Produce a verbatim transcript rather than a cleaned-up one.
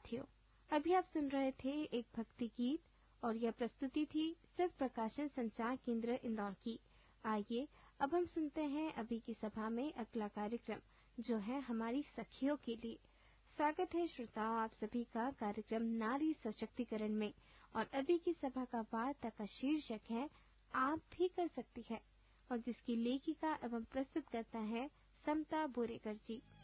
साथियों, अभी आप सुन रहे थे एक भक्ति गीत और यह प्रस्तुति थी सिर्फ प्रकाशन संचार केंद्र इंदौर की। आइए अब हम सुनते हैं अभी की सभा में अगला कार्यक्रम जो है हमारी सखियों के लिए। स्वागत है श्रोताओं आप सभी का कार्यक्रम नारी सशक्तिकरण में और अभी की सभा का वार्ता का शीर्षक है आप भी कर सकती है और जिसकी लेखिका एवं प्रस्तुत करता है समता बोरेकर जी।